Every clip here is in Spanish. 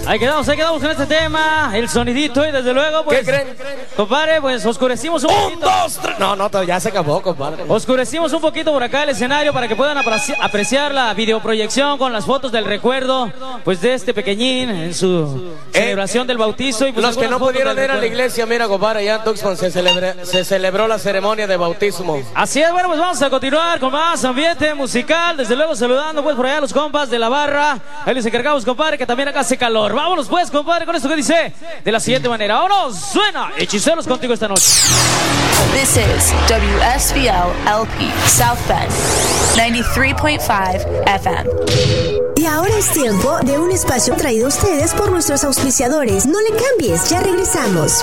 Ahí quedamos con este tema, el sonidito y desde luego, pues... ¿Qué creen? Compadre, pues oscurecimos un poquito. 1, 2, 3. No, ya se acabó, compadre. Oscurecimos un poquito por acá el escenario para que puedan apreciar la videoproyección con las fotos del recuerdo, pues de este pequeñín en su celebración del bautizo. Y pues los que no pudieron ir a la iglesia, mira, compadre, allá en Tuxpan se celebró la ceremonia de bautismo. Así es, bueno, pues vamos a continuar con más ambiente musical, desde luego saludando pues por allá a los compas de la barra. Ahí les encargamos, compadre, que también acá hace calor. Vámonos pues, compadre, con esto que dice de la siguiente manera. ¡Vámonos! Suena Hechiceros contigo esta noche. This is WSVL LP South Bend 93.5 FM. Y ahora es tiempo de un espacio traído a ustedes por nuestros auspiciadores. No le cambies, ya regresamos.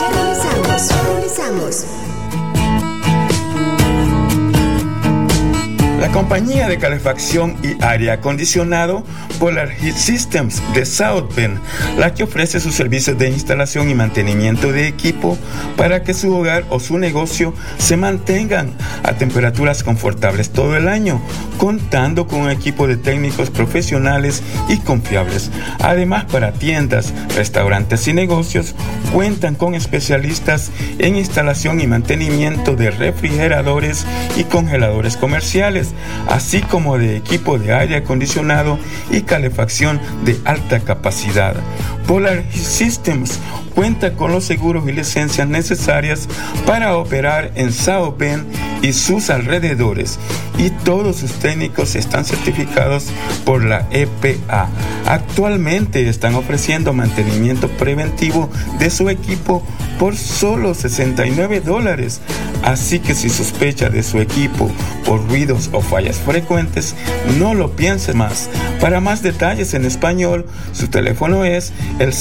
La compañía de calefacción y aire acondicionado Polar Heat Systems de South Bend, la que ofrece sus servicios de instalación y mantenimiento de equipo para que su hogar o su negocio se mantengan a temperaturas confortables todo el año, contando con un equipo de técnicos profesionales y confiables. Además, para tiendas, restaurantes y negocios, cuentan con especialistas en instalación y mantenimiento de refrigeradores y congeladores comerciales, así como de equipo de aire acondicionado y calefacción de alta capacidad. Polar Systems cuenta con los seguros y licencias necesarias para operar en South Bend y sus alrededores, y todos sus técnicos están certificados por la EPA. Actualmente están ofreciendo mantenimiento preventivo de su equipo por solo $69, así que si sospecha de su equipo por ruidos o fallas frecuentes, no lo piense más. Para más detalles en español, su teléfono es el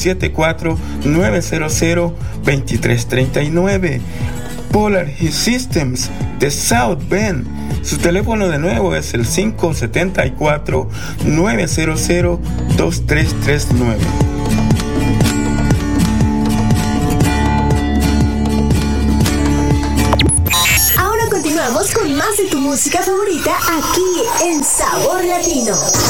574-900-2339. Polar Heat Systems de South Bend. Su teléfono de nuevo es el 574-900-2339. Ahora continuamos con más de tu música favorita aquí en Sabor Latino.